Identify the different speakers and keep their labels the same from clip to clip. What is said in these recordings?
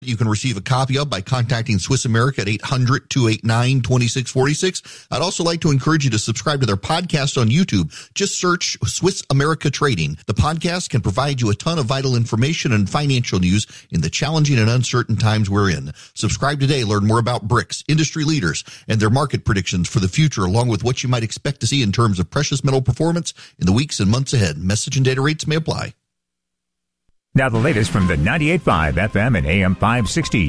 Speaker 1: You can receive a copy of by contacting Swiss America at 800-289-2646. I'd also like to encourage you to subscribe to their podcast on YouTube. Just search Swiss America Trading. The podcast can provide you a ton of vital information and financial news in the challenging and uncertain times we're in. Subscribe today. Learn more about BRICS, industry leaders, and their market predictions for the future, along with what you might expect to see in terms of precious metal performance in the weeks and months ahead. Message and data rates may apply.
Speaker 2: Now the latest from the 98.5 FM and AM 560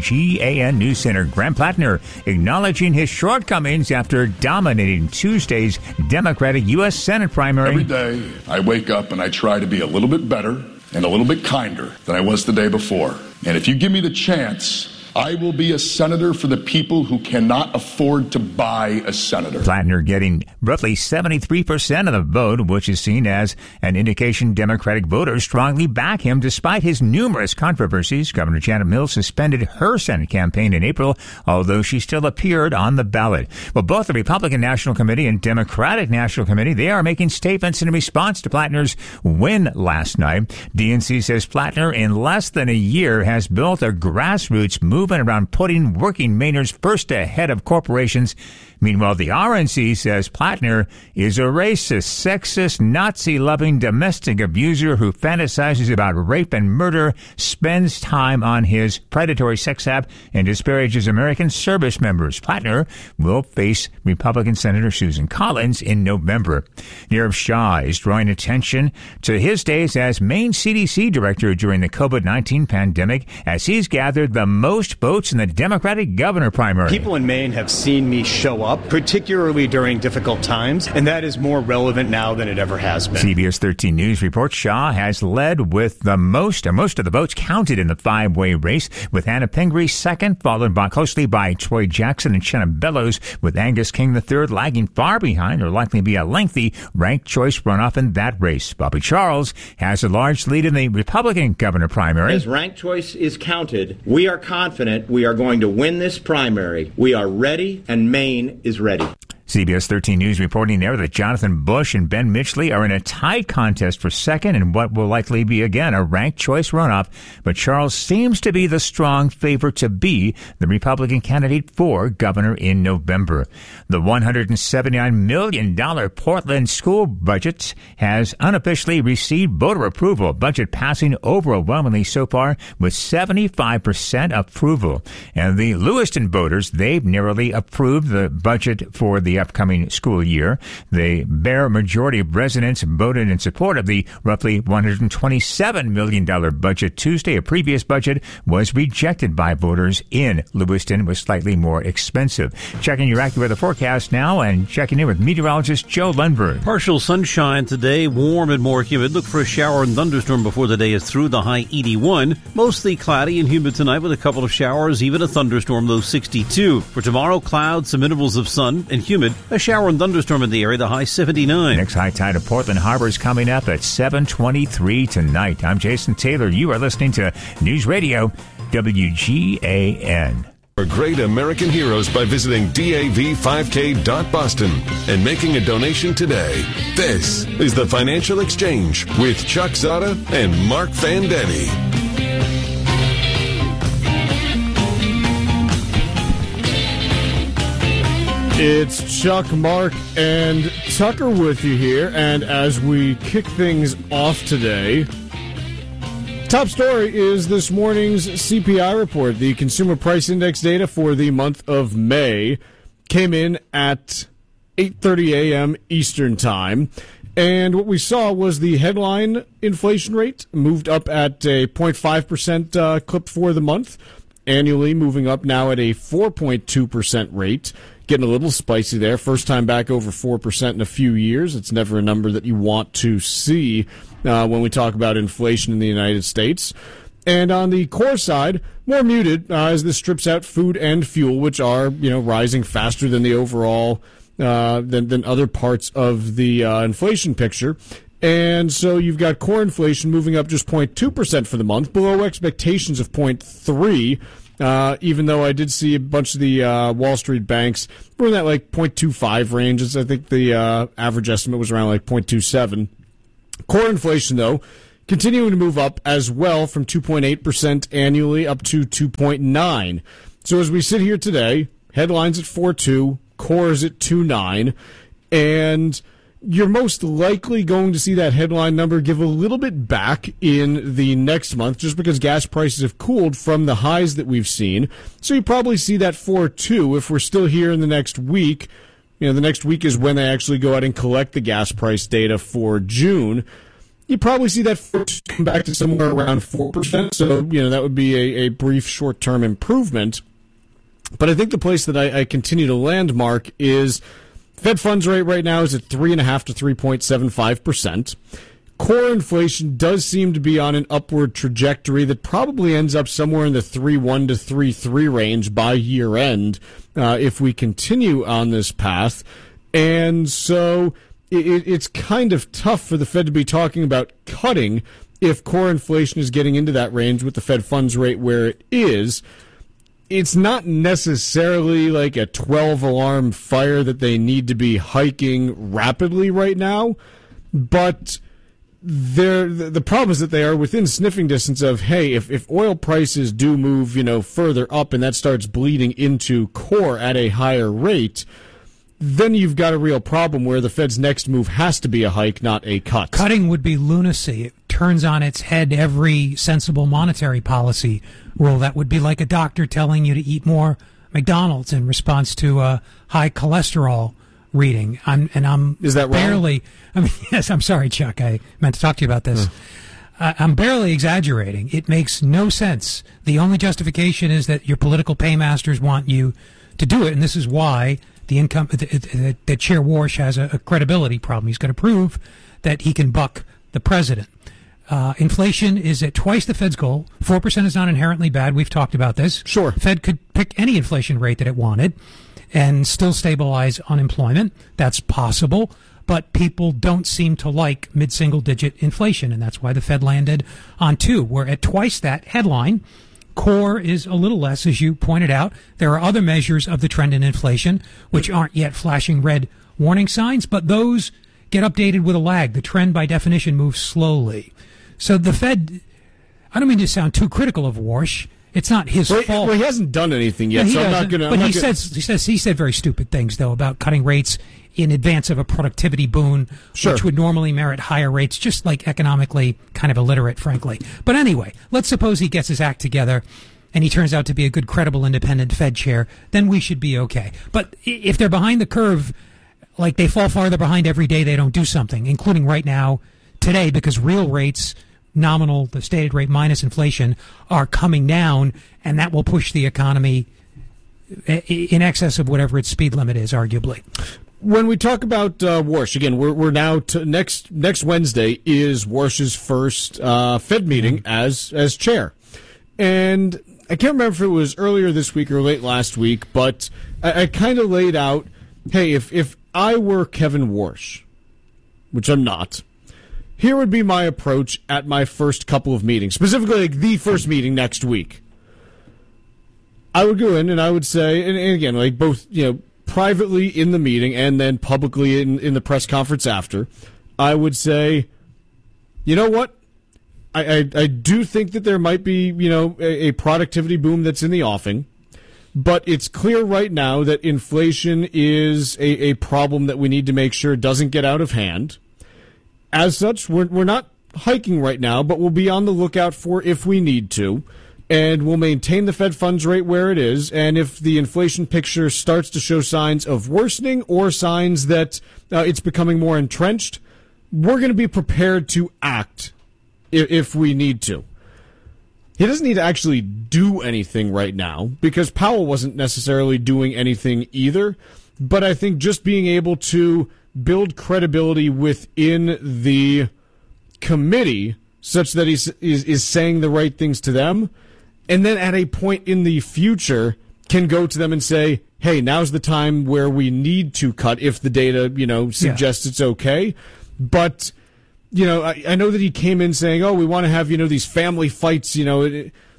Speaker 2: WGAN News Center. Graham Plattner acknowledging his shortcomings after dominating Tuesday's Democratic U.S. Senate primary.
Speaker 3: Every day I wake up and I try to be a little bit better and a little bit kinder than I was the day before. And if you give me the chance, I will be a senator for the people who cannot afford to buy a senator.
Speaker 2: Plattner getting roughly 73% of the vote, which is seen as an indication Democratic voters strongly back him despite his numerous controversies. Governor Janet Mills suspended her Senate campaign in April, although she still appeared on the ballot. Well, both the Republican National Committee and Democratic National Committee, they are making statements in response to Plattner's win last night. DNC says Plattner, in less than a year, has built a grassroots movement around putting working Mainers first ahead of corporations. Meanwhile, the RNC says Plattner is a racist, sexist, Nazi-loving domestic abuser who fantasizes about rape and murder, spends time on his predatory sex app, and disparages American service members. Plattner will face Republican Senator Susan Collins in November. Nirav Shah is drawing attention to his days as Maine CDC director during the COVID-19 pandemic, as he's gathered the most votes in the Democratic governor primary.
Speaker 4: People in Maine have seen me show up, particularly during difficult times, and that is more relevant now than it ever has been.
Speaker 2: CBS 13 News reports Shah has led with the most of the votes counted in the five-way race, with Anna Pingree second, followed closely by Troy Jackson and Shanna Bellows, with Angus King III lagging far behind. There will likely be a lengthy ranked choice runoff in that race. Bobby Charles has a large lead in the Republican governor primary.
Speaker 5: As ranked choice is counted, we are confident we are going to win this primary. We are ready, and Maine is ready.
Speaker 2: CBS 13 News reporting there that Jonathan Bush and Ben Mitchley are in a tight contest for second in what will likely be, again, a ranked choice runoff. But Charles seems to be the strong favorite to be the Republican candidate for governor in November. The $179 million Portland school budget has unofficially received voter approval, budget passing overwhelmingly so far with 75% approval. And the Lewiston voters, they've narrowly approved the budget for the upcoming school year. The bare majority of residents voted in support of the roughly $127 million budget Tuesday. A previous budget was rejected by voters in Lewiston, was slightly more expensive. Checking your AccuWeather forecast now and checking in with meteorologist Joe Lundberg.
Speaker 6: Partial sunshine today, warm and more humid. Look for a shower and thunderstorm before the day is through, the high 81. Mostly cloudy and humid tonight with a couple of showers, even a thunderstorm, low 62. For tomorrow, clouds, some intervals of sun and humid. A shower and thunderstorm in the area, the high 79.
Speaker 2: Next high tide of Portland Harbor is coming up at 7:23 tonight. I'm Jason Taylor. You are listening to News Radio WGAN.
Speaker 7: For great American heroes by visiting DAV5K.Boston and making a donation today. This is the Financial Exchange with Chuck Zada and Mark Fandetti.
Speaker 8: It's Chuck, Mark, and Tucker with you here, and as we kick things off today, top story is this morning's CPI report. The Consumer Price Index data for the month of May came in at 8:30 a.m. Eastern Time, and what we saw was the headline inflation rate moved up at a 0.5% clip for the month, annually moving up now at a 4.2% rate. Getting a little spicy there. First time back over 4% in a few years. It's never a number that you want to see when we talk about inflation in the United States. And on the core side, more muted as this strips out food and fuel, which are, rising faster than the overall, than other parts of the inflation picture. And so you've got core inflation moving up just 0.2% for the month, below expectations of 0.3%. Even though I did see a bunch of the Wall Street banks were in that 0.25 range. I think the average estimate was around 0.27. Core inflation, though, continuing to move up as well from 2.8% annually up to 2.9%. So as we sit here today, headlines at 4.2, core is at 2.9, and you're most likely going to see that headline number give a little bit back in the next month just because gas prices have cooled from the highs that we've seen. So you probably see that 4.2 if we're still here in the next week. The next week is when they actually go out and collect the gas price data for June. You probably see that 4.2 come back to somewhere around 4%. So, that would be a brief short-term improvement. But I think the place that I continue to landmark is Fed funds rate right now is at 3.5% to 3.75%. Core inflation does seem to be on an upward trajectory that probably ends up somewhere in the 3.1 to 3.3 range by year end if we continue on this path. And so it's kind of tough for the Fed to be talking about cutting if core inflation is getting into that range with the Fed funds rate where it is. It's not necessarily like a 12-alarm fire that they need to be hiking rapidly right now, but the problem is that they are within sniffing distance of, hey, if oil prices do move, further up and that starts bleeding into core at a higher rate, then you've got a real problem where the Fed's next move has to be a hike, not a cut.
Speaker 9: Cutting would be lunacy. It turns on its head every sensible monetary policy rule. That would be like a doctor telling you to eat more McDonald's in response to a high cholesterol reading.
Speaker 8: Is that
Speaker 9: barely, yes, I'm sorry, Chuck. I meant to talk to you about this. I'm barely exaggerating. It makes no sense. The only justification is that your political paymasters want you to do it, and this is why that Chair Warsh has a credibility problem. He's got to prove that he can buck the president. Inflation is at twice the Fed's goal. 4% is not inherently bad. We've talked about this.
Speaker 8: Sure.
Speaker 9: Fed could pick any inflation rate that it wanted and still stabilize unemployment. That's possible. But people don't seem to like mid-single-digit inflation, and that's why the Fed landed on 2. We're at twice that headline. Core is a little less, as you pointed out. There are other measures of the trend in inflation which aren't yet flashing red warning signs, but those get updated with a lag. The trend, by definition, moves slowly. So the Fed, I don't mean to sound too critical of Warsh. It's not his fault.
Speaker 8: Well, he hasn't done anything yet, so I'm not going to.
Speaker 9: But he said very stupid things though about cutting rates in advance of a productivity boon,
Speaker 8: sure,
Speaker 9: which would normally merit higher rates. Just like economically kind of illiterate, frankly. But anyway, let's suppose he gets his act together and he turns out to be a good, credible, independent Fed chair. Then we should be okay. But if they're behind the curve, like they fall farther behind every day they don't do something, including right now, today, because real rates, nominal, the stated rate minus inflation, are coming down, and that will push the economy in excess of whatever its speed limit is, arguably.
Speaker 8: When we talk about Warsh, again, we're now next Wednesday is Warsh's first Fed meeting as chair, and I can't remember if it was earlier this week or late last week, but I kind of laid out, hey, if I were Kevin Warsh, which I'm not, here would be my approach at my first couple of meetings, specifically like the first meeting next week. I would go in and I would say, and again, like both, privately in the meeting and then publicly in the press conference after, I would say, you know what? I do think that there might be, a productivity boom that's in the offing, but it's clear right now that inflation is a problem that we need to make sure doesn't get out of hand. As such, we're not hiking right now, but we'll be on the lookout for if we need to. And we'll maintain the Fed funds rate where it is. And if the inflation picture starts to show signs of worsening or signs that it's becoming more entrenched, we're going to be prepared to act if we need to. He doesn't need to actually do anything right now because Powell wasn't necessarily doing anything either. But I think just being able to build credibility within the committee such that he is saying the right things to them, and then at a point in the future can go to them and say, hey, now's the time where we need to cut if the data, suggests it's okay. But, I know that he came in saying, oh, we want to have, these family fights,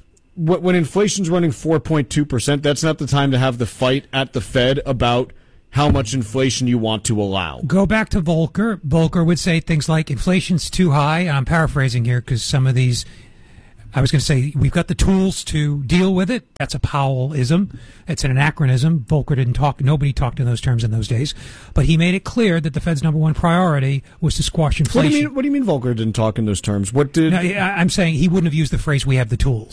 Speaker 8: when inflation's running 4.2%, that's not the time to have the fight at the Fed about how much inflation you want to allow.
Speaker 9: Go back to Volcker. Volcker would say things like inflation's too high. And I'm paraphrasing here because some of these, I was going to say, we've got the tools to deal with it. That's a Powell-ism. It's an anachronism. Volcker didn't talk, nobody talked in those terms in those days. But he made it clear that the Fed's number one priority was to squash inflation.
Speaker 8: What do you mean Volcker didn't talk in those terms? What did...
Speaker 9: No, I'm saying he wouldn't have used the phrase, we have the tools.